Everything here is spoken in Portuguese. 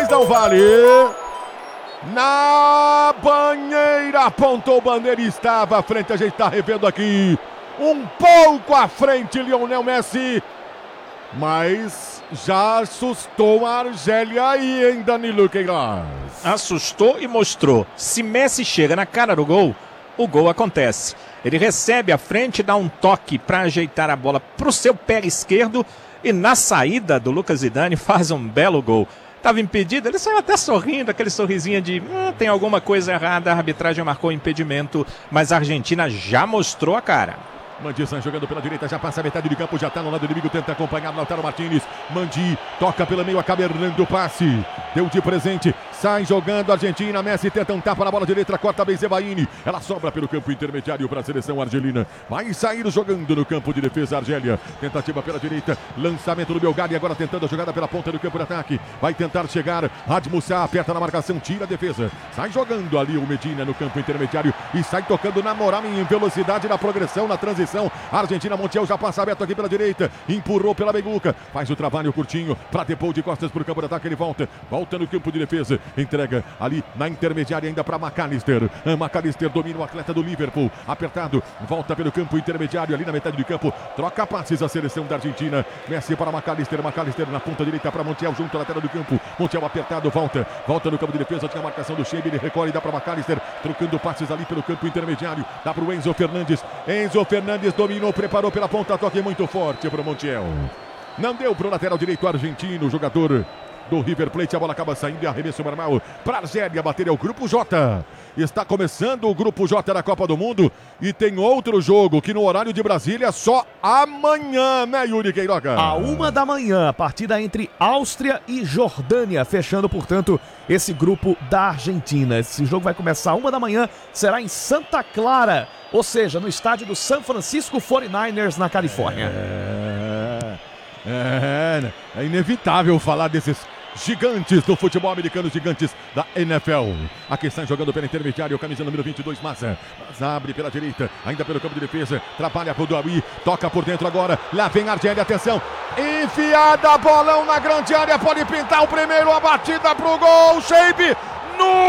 mas não vale. Na banheira, apontou o bandeira e estava à frente, a gente está revendo aqui. Um pouco à frente, Lionel Messi. Mas já assustou a Argélia aí, hein, Danilo Queiroz? Assustou e mostrou. Se Messi chega na cara do gol, o gol acontece. Ele recebe à frente, dá um toque para ajeitar a bola para o seu pé esquerdo e na saída do Lucas Zidane faz um belo gol. Estava impedido, ele saiu até sorrindo, aquele sorrisinho de tem alguma coisa errada, a arbitragem marcou impedimento, mas a Argentina já mostrou a cara. Mandizan jogando pela direita, já passa a metade de campo, já está no lado inimigo, tenta acompanhar Lautaro Martínez. Mandi toca pelo meio, acaba errando o passe. Deu de presente, sai jogando a Argentina. Messi tenta um tapa na bola direita, corta Benzebaini. Ela sobra pelo campo intermediário para a seleção argelina. Vai sair jogando no campo de defesa, Argélia. Tentativa pela direita, lançamento do Belgari, agora tentando a jogada pela ponta do campo de ataque. Vai tentar chegar, Admussá aperta na marcação, tira a defesa. Sai jogando ali o Medina no campo intermediário e sai tocando na moral, em velocidade, na progressão, na transição. A Argentina, Montiel já passa aberto aqui pela direita, empurrou pela Beguca, faz o trabalho curtinho para depois de costas para o campo de ataque. Ele volta no campo de defesa, entrega ali na intermediária ainda para McAllister. McAllister domina o atleta do Liverpool, apertado, volta pelo campo intermediário ali na metade do campo, troca passes a seleção da Argentina. Messi para McAllister na ponta direita para Montiel junto à lateral do campo. Montiel apertado, volta no campo de defesa, tinha a marcação do Sheik, ele recolhe e dá para McAllister, trocando passes ali pelo campo intermediário, dá para o Enzo Fernandes. Enzo Fernandes dominou, preparou pela ponta, toque muito forte para o Montiel. Não deu para o lateral direito argentino, o jogador do River Plate, a bola acaba saindo e arremesso normal para a Argélia bater. É o Grupo J. Está começando o Grupo J da Copa do Mundo e tem outro jogo que no horário de Brasília só amanhã, né, Yuri Queiroga? À 1h, a partida entre Áustria e Jordânia, fechando, portanto, esse grupo da Argentina. Esse jogo vai começar à 1h, será em Santa Clara, ou seja, no estádio do San Francisco 49ers, na Califórnia. É inevitável falar desses gigantes do futebol americano, gigantes da NFL. Aqui está jogando pela intermediária, o camisa número 22, Massa. Massa abre pela direita, ainda pelo campo de defesa, trabalha pro Douawi, toca por dentro agora, lá vem a Argélia, atenção, enfiada, bolão na grande área, pode pintar o primeiro, a batida pro gol, Sheik, no